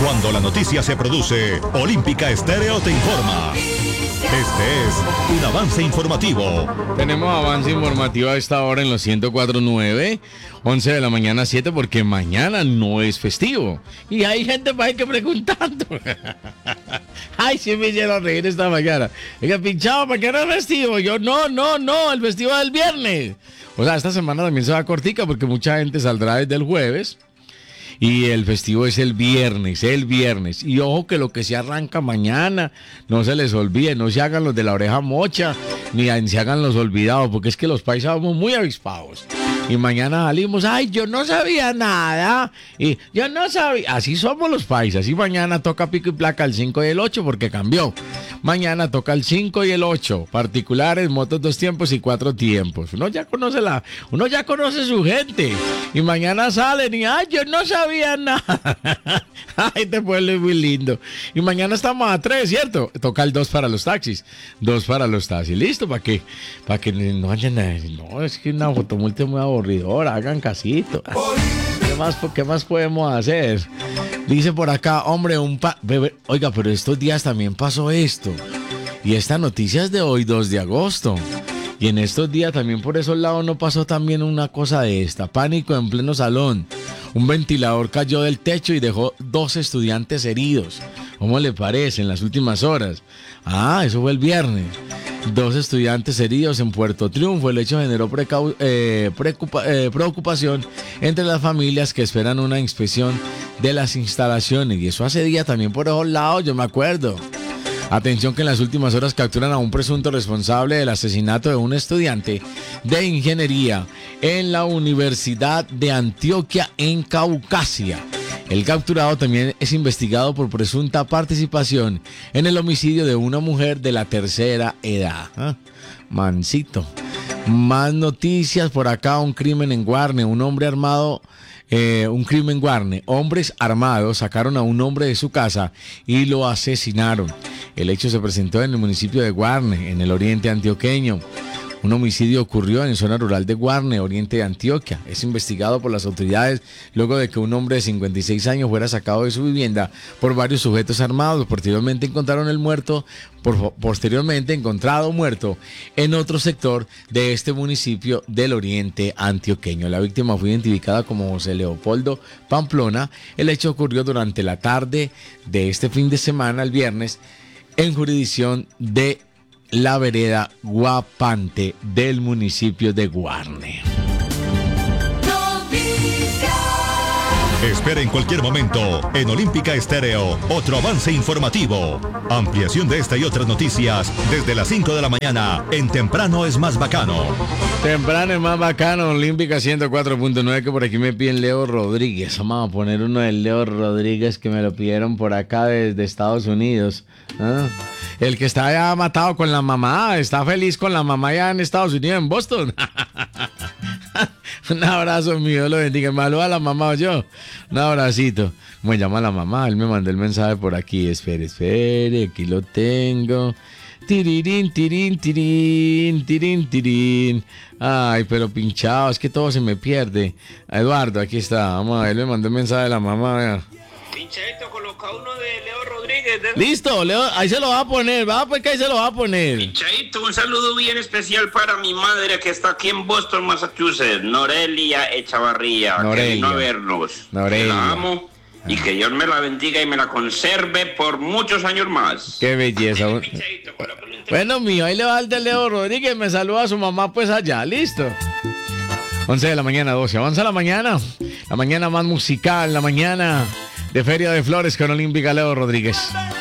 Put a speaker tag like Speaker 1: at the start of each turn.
Speaker 1: Cuando la noticia se produce, Olímpica Estéreo te informa. Este es un avance informativo.
Speaker 2: Tenemos avance informativo a esta hora en los 104.9, 11 de la mañana 7, porque mañana no es festivo. Y hay gente por ahí que preguntando. Ay, sí me hicieron reír esta mañana. Oiga, pinchado, mañana es festivo. Yo, no, el festivo es el viernes. O sea, esta semana también se va cortica porque mucha gente saldrá desde el jueves. Y el festivo es el viernes. Y ojo que lo que se arranca mañana, no se les olvide, no se hagan los de la oreja mocha, ni se hagan los olvidados, porque es que los paisas somos muy avispados. Y mañana salimos, ay, yo no sabía nada. Y yo no sabía. Así somos los paisas. Y mañana toca pico y placa el 5 y el 8 porque cambió. Mañana toca el 5 y el 8. Particulares, motos 2 tiempos y 4 tiempos. Uno ya conoce su gente. Y mañana salen y, ay, yo no sabía nada. Ay, este pueblo es muy lindo. Y mañana estamos a 3, ¿cierto? Toca el 2 para los taxis. 2 para los taxis. ¿Listo? ¿Para qué? Para que no vayan a decir, no, es que una fotomulta es muy aburridora, hagan casito. ¿Qué más podemos hacer? Dice por acá, hombre, oiga, pero estos días también pasó esto. Y esta noticia es de hoy, 2 de agosto. Y en estos días también por esos lados no pasó también una cosa de esta. Pánico en pleno salón. Un ventilador cayó del techo y dejó 2 estudiantes heridos. ¿Cómo le parece en las últimas horas? Ah, eso fue el viernes. 2 estudiantes heridos en Puerto Triunfo. El hecho generó preocupación entre las familias que esperan una inspección de las instalaciones. Y eso hace días también por esos lados, yo me acuerdo. Atención que en las últimas horas capturan a un presunto responsable del asesinato de un estudiante de ingeniería en la Universidad de Antioquia en Caucasia. El capturado también es investigado por presunta participación en el homicidio de una mujer de la tercera edad. Mancito. Más noticias por acá, un crimen en Guarne, un hombre armado... un crimen en Guarne. Hombres armados sacaron a un hombre de su casa y lo asesinaron. El hecho se presentó en el municipio de Guarne, en el oriente antioqueño. Un homicidio ocurrió en zona rural de Guarne, oriente de Antioquia. Es investigado por las autoridades luego de que un hombre de 56 años fuera sacado de su vivienda por varios sujetos armados. Posteriormente encontrado muerto en otro sector de este municipio del oriente antioqueño. La víctima fue identificada como José Leopoldo Pamplona. El hecho ocurrió durante la tarde de este fin de semana, el viernes, en jurisdicción de la vereda Guapante del municipio de Guarne.
Speaker 1: Espera en cualquier momento en Olímpica Estéreo otro avance informativo. Ampliación de esta y otras noticias desde las 5 de la mañana en Temprano es más bacano.
Speaker 2: Temprano es más bacano, Olímpica 104.9, que por aquí me piden Leo Rodríguez. Vamos a poner uno de Leo Rodríguez que me lo pidieron por acá desde Estados Unidos. El que está ya matado con la mamá, está feliz con la mamá ya en Estados Unidos, en Boston. Un abrazo, mío, Dios lo bendiga. Me saluda a la mamá o yo. Un abracito. Me llama la mamá, él me mandó el mensaje por aquí. Espere, aquí lo tengo. Tirirín. Ay, pero pinchado, es que todo se me pierde. Eduardo, aquí está. Vamos a ver, él me mandó el mensaje de la mamá. Vea.
Speaker 3: Pinchadito, coloca uno de Leo Rodríguez.
Speaker 2: Listo, Leo, ahí se lo va a poner. Va, pues que ahí se lo va a poner.
Speaker 3: Pinchadito, un saludo bien especial para mi madre que está aquí en Boston, Massachusetts, Norelia Echavarría. Que vino a vernos.
Speaker 2: Norelia.
Speaker 3: Que la amo y que Dios me la bendiga y me la conserve por muchos años más.
Speaker 2: Qué belleza. Bueno, mío, ahí le va el de Leo Rodríguez. Me saluda a su mamá, pues allá. Listo. 11 de la mañana, 12. Avanza la mañana. La mañana más musical, la mañana de Feria de Flores con Olímpica Leo Rodríguez.